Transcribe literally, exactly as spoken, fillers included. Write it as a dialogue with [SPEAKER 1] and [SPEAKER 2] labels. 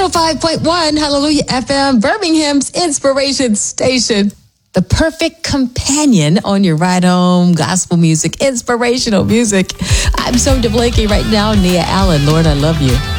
[SPEAKER 1] oh five point one Hallelujah F M, Birmingham's inspiration station. The perfect companion on your ride home. Gospel music, inspirational music. I'm Sonia Blakey right now, Nia Allen. Lord, I love you.